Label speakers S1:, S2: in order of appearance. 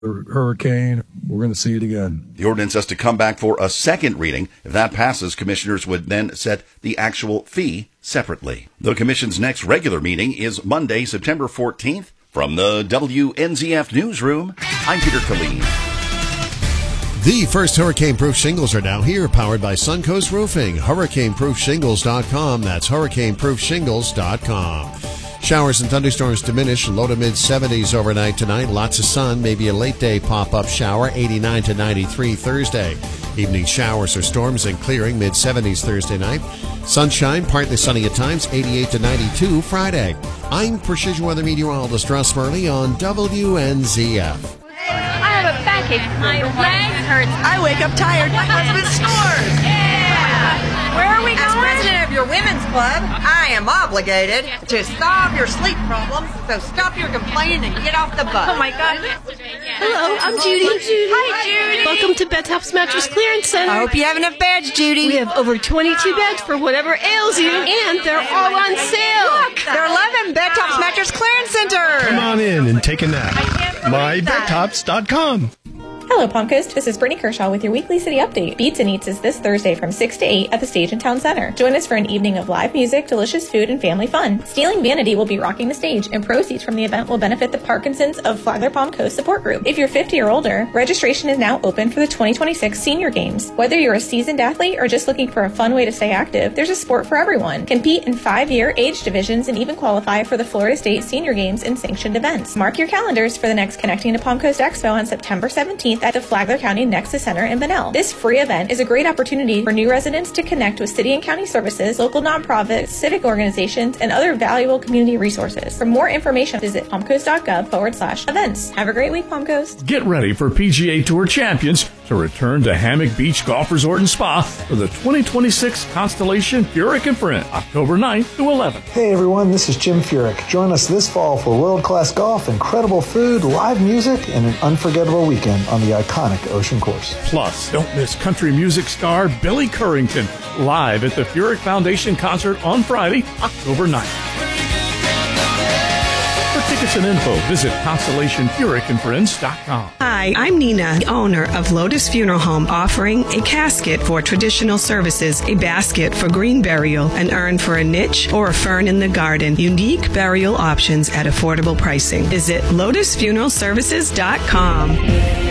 S1: hurricane. We're going to see it again.
S2: The ordinance has to come back for a second reading. If that passes, commissioners would then set the actual fee separately. The commission's next regular meeting is Monday, September 14th. From the WNZF Newsroom, I'm Peter Killeen.
S3: The first hurricane-proof shingles are now here, powered by Suncoast Roofing. HurricaneProofShingles.com. That's HurricaneProofShingles.com. Showers and thunderstorms diminish, low to mid-70s overnight tonight. Lots of sun, maybe a late-day pop-up shower, 89 to 93 Thursday. Evening showers or storms and clearing, mid-70s Thursday night. Sunshine, partly sunny at times, 88 to 92 Friday. I'm Precision Weather Meteorologist Russ Murley on WNZF.
S4: I have a backache. My leg hurts. I wake up tired. My husband snores. Yeah. Where are we going? As president of your women's club, I am obligated to solve your sleep problems. So stop your complaining and get off the bus. Oh my God.
S5: Hello, I'm Judy.
S4: Hi, Judy.
S5: Welcome to Bed Tops Mattress Clearance Center.
S4: I hope you have enough beds, Judy.
S5: We have over 22 beds for whatever ails you, and they're all on sale.
S4: Look, they're 11 Bed Tops Mattress Clearance Center.
S6: Come on in and take a nap. MyBedTops.com.
S7: Hello, Palm Coast. This is Brittany Kershaw with your weekly city update. Beats and Eats is this Thursday from 6 to 8 at the Stage in Town Center. Join us for an evening of live music, delicious food, and family fun. Stealing Vanity will be rocking the stage, and proceeds from the event will benefit the Parkinson's of Flagler Palm Coast support group. If you're 50 or older, registration is now open for the 2026 Senior Games. Whether you're a seasoned athlete or just looking for a fun way to stay active, there's a sport for everyone. Compete in 5-year age divisions and even qualify for the Florida State Senior Games and sanctioned events. Mark your calendars for the next Connecting to Palm Coast Expo on September 17th at the Flagler County Nexus Center in Bunnell. This free event is a great opportunity for new residents to connect with city and county services, local nonprofits, civic organizations, and other valuable community resources. For more information, visit palmcoast.gov/events. Have a great week, Palm Coast.
S8: Get ready for PGA Tour champions to return to Hammock Beach Golf Resort and Spa for the 2026 Constellation Furyk and Friends, October 9th to 11th.
S9: Hey everyone, this is Jim Furyk. Join us this fall for world-class golf, incredible food, live music, and an unforgettable weekend on the iconic Ocean Course.
S8: Plus, don't miss country music star Billy Currington live at the Furyk Foundation concert on Friday, October 9th. For tickets and info, visit ConstellationFurykandFriends.com.
S10: Hi, I'm Nina, the owner of Lotus Funeral Home, offering a casket for traditional services, a basket for green burial, an urn for a niche, or a fern in the garden. Unique burial options at affordable pricing. Visit LotusFuneralServices.com.